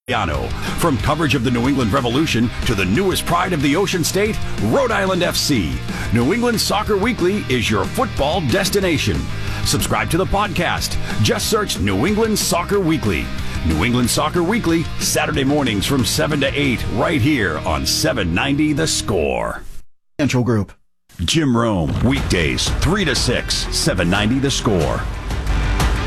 From coverage of the New England Revolution to the newest pride of the Ocean State, Rhode Island FC. New England Soccer Weekly is your football destination. Subscribe to the podcast. Just search New England Soccer Weekly. New England Soccer Weekly, Saturday mornings from 7 to 8, right here on 790 The Score. Central Group. Jim Rome, weekdays 3 to 6, 790 The Score.